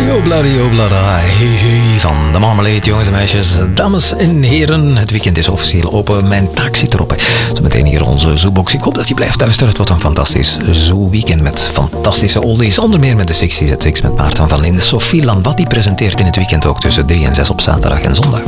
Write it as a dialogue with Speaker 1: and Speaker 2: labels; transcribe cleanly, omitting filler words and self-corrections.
Speaker 1: Yoblada, hey, van de Marmalade, jongens en meisjes, dames en heren. Het weekend is officieel open, mijn taak zit erop. Zometeen hier onze Zoobox. Ik hoop dat je blijft luisteren. Het wordt een fantastisch Zoo-weekend met fantastische oldies. Onder meer met de 60s at 6 met Maarten van Linden. Sophie Lambat die presenteert in het weekend ook tussen 3 en 6 op zaterdag en zondag.